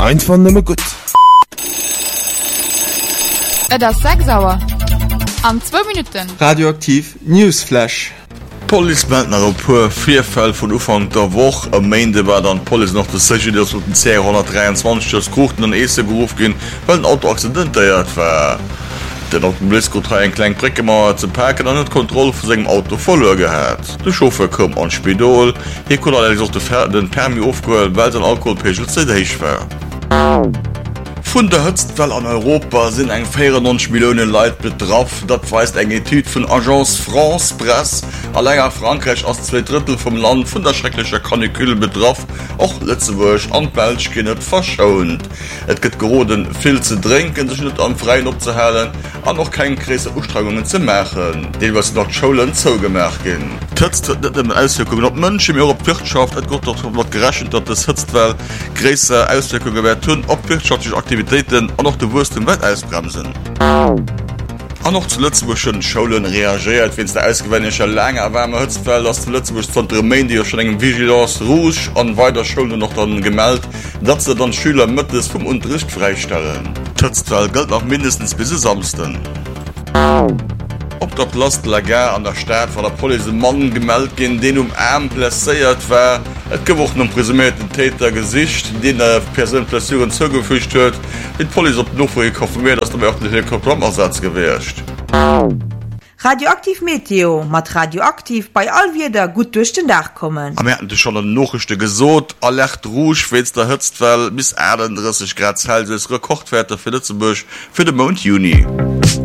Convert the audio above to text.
einfach nimmer gut. Das ist 6 Uhr. An 2 Minuten. Radioaktiv Newsflash. Police melden op puer 4 Fäll vun Ufang der Woch am Mainde war dann Poli noch de Sech den C123 Grochten an Eese geuf ginn, well den Auto accidentiert war. Den op dem Blisko 3 en kleng Breckemauer ze packen an net Kontrolle vu segem Auto voll gehät. De Chauffeur kom an Spidol, hi kon den Permi ofgoel, weil den Alkoholpegel zedeich war. Vun der Hëtztwell an Europa sinn eng 94 Millionen Leiit betraff, dat weist eng Etude vun Agence France Presse, allénger Frankreich ass 2/3 vum Land vun der schrecklicher Kanikül betraff, och Lettzeburg an Belsch gin net verschauend. Et gëtt geoden vill ze drinken, sech net am Freien opzehalen, an noch kein gräse Ustragungen ze machen, deel was nach Scholen zougemerk gin. Tëtzt net dem Auswirkungen op Mënsche mir op Wirtschaft, et gott wat gerechen, dat es Hëtztwell gräse Auswirkungen wär hunn op wirtschaftliche Aktivitäten an noch de Wurst im Welt ausbremsen. An noch zu Lützeburgschen Schulen reagiert, wenn es der ausgewöhnliche lange erwärme Hützfeld, dass die Lützeburg von der Gemeinde schon engem Vigilance Rouge an weiter Schulen noch dann gemeldet, dass sie dann Schüler mittels vom Unterricht freistellen. Hützfeld gilt noch mindestens bis Samstag. Op der Place de la Gare an der Stadt war der Polizei Mann gemeldet gin, den Arm plaiert war, et gewochten presumierten Täter Gesicht, den der Personenplacierung zugefügt huet, mit Polizei op Nufu konfirmiert, dass der örtliche Kontrollersatz gewärscht. Radioaktiv Meteo, mat radioaktiv bei all wieder gut durch den Dach kommen. Am Ende schon an Nachrichten gesot, Alert Rouge, wenn's der Hützfell bis 31 Grad Celsius Rekordwerte für Lützeburg für den Monat Juni.